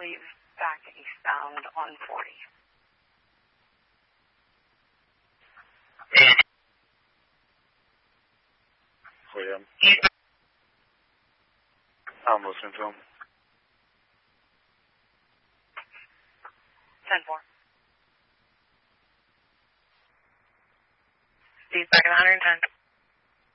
leave back eastbound on 40. William. I'm listening to him. 10-4. Steve's back at 110.